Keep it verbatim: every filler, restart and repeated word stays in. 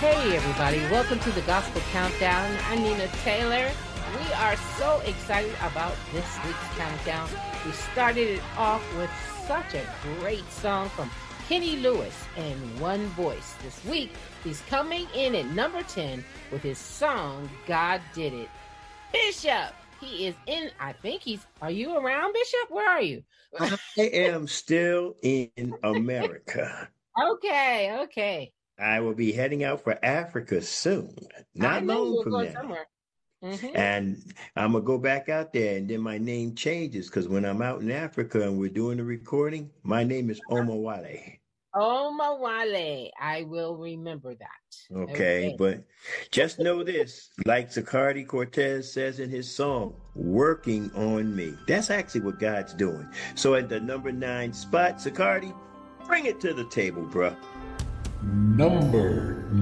Hey, everybody, welcome to the Gospel Countdown. I'm Nina Taylor. We are so excited about this week's countdown. We started it off with such a great song from Kenny Lewis and One Voice. This week, he's coming in at number ten with his song, God Did It. Bishop, he is in, I think he's, are you around, Bishop? Where are you? I am still in America. Okay, okay. I will be heading out for Africa soon, I not know long you're from going now. somewhere. Mm-hmm. And I'm going to go back out there, and then my name changes because when I'm out in Africa and we're doing the recording, my name is Omawale. Omawale. I will remember that. Okay, Okay. but just know this, like Zacardi Cortez says in his song, working on me. That's actually what God's doing. So at the number nine spot, Zacardi, bring it to the table, bruh. Number